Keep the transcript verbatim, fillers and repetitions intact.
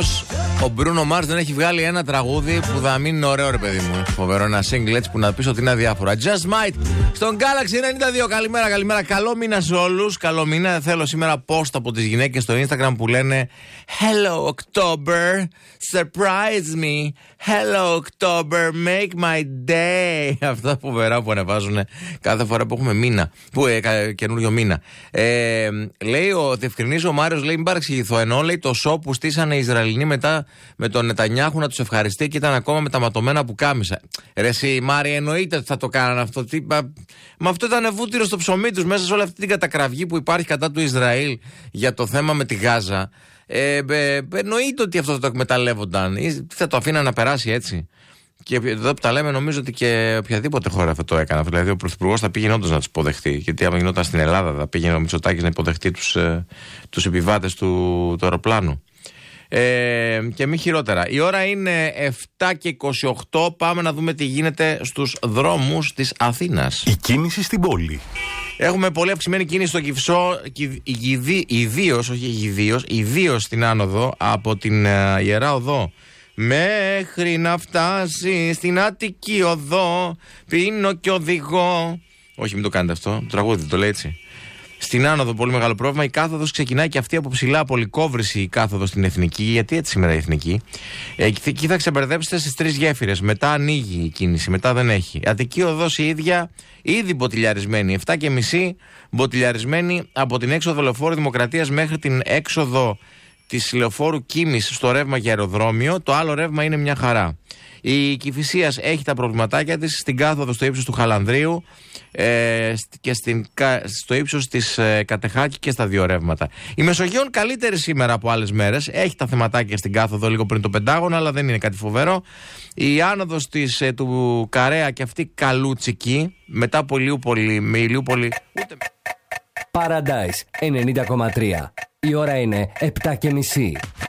Ο Μπρούνο Μάρς δεν έχει βγάλει ένα τραγούδι που θα μείνει ωραίο, ρε παιδί μου. Φοβερό, ένα single έτσι που να πεις ότι είναι αδιάφορα. Just Might στον Galaxy ενενήντα δύο. Καλημέρα, καλημέρα. Καλό μήνα σε όλους. Καλό μήνα. Θέλω σήμερα post από τις γυναίκες στο Instagram που λένε Hello October, surprise me. Hello October, make my day. Αυτά φοβερά που ανεβάζουν κάθε φορά που έχουμε μήνα. Που ε, καινούριο μήνα. Ε, λέει ο διευκρινίζει ο Μάριος, λέει μην παρεξηγηθώ. Ενώ λέει το show που στήσανε οι Ισραηλινοί μετά με τον Νετανιάχου να τους ευχαριστεί και ήταν ακόμα με τα ματωμένα που κάμισα. Ρε εσύ Μάρια, εννοείται ότι θα το κάνανε αυτό. Τι, μα, μα αυτό ήταν βούτυρο στο ψωμί τους μέσα σε όλη αυτή την κατακραυγή που υπάρχει κατά του Ισραήλ για το θέμα με τη Γάζα. Ε, ε, εννοείται ότι αυτό θα το εκμεταλλεύονταν. Ή θα το αφήναν να περάσει έτσι. Και εδώ που τα λέμε, νομίζω ότι και οποιαδήποτε χώρα αυτό το έκανε. Δηλαδή, ο Πρωθυπουργός θα πήγαινε όντως να τους υποδεχτεί. Γιατί άμα γινόταν στην Ελλάδα, θα πήγαινε ο Μητσοτάκης να υποδεχτεί τους, ε, τους επιβάτες του, του αεροπλάνου. Ε, και μη χειρότερα. Η ώρα είναι εφτά και είκοσι οκτώ. Πάμε να δούμε τι γίνεται στους δρόμους της Αθήνας. Η κίνηση στην πόλη. Έχουμε πολύ αυξημένη κίνηση στο Κυφσό, ιδίως, όχι ιδίως, ιδίως στην άνοδο από την uh, Ιερά Οδό. Μέχρι να φτάσει στην Αττική Οδό, πίνω και οδηγώ. Όχι, μην το κάνετε αυτό. Το τραγούδι το λέει έτσι. Στην άνοδο, πολύ μεγάλο πρόβλημα. Η κάθοδος ξεκινάει και αυτή από ψηλά, από Λυκόβρηση η κάθοδος στην Εθνική. Γιατί έτσι σήμερα η Εθνική. Ε, εκεί θα ξεμπερδέψετε στις τρεις γέφυρες. Μετά ανοίγει η κίνηση, μετά δεν έχει. Αττική Οδός η ίδια, ήδη μποτιλιαρισμένη. εφτά και μισή μποτιλιαρισμένη από την έξοδο Λεωφόρου Δημοκρατίας μέχρι την έξοδο της Λεωφόρου Κίμης στο ρεύμα για αεροδρόμιο. Το άλλο ρεύμα είναι μια χαρά. Η Κηφισίας έχει τα προβληματάκια της στην κάθοδο στο ύψος του Χαλανδρίου ε, και στην, στο ύψος της ε, Κατεχάκη και στα δύο ρεύματα. Η Μεσογείων καλύτερη σήμερα από άλλες μέρες. Έχει τα θεματάκια στην κάθοδο λίγο πριν το Πεντάγωνο, αλλά δεν είναι κάτι φοβερό. Η άνοδος της, ε, του Καρέα και αυτή καλούτσικη μετά από Ηλιούπολη με Ηλιούπολη. Ούτε... Paradise ενενήντα κόμμα τρία. Η ώρα είναι επτά και μισή.